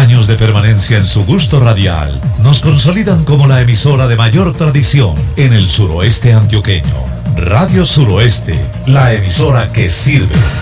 años de permanencia en su gusto radial nos consolidan como la emisora de mayor tradición en el suroeste antioqueño. Radio Suroeste, la emisora que sirve.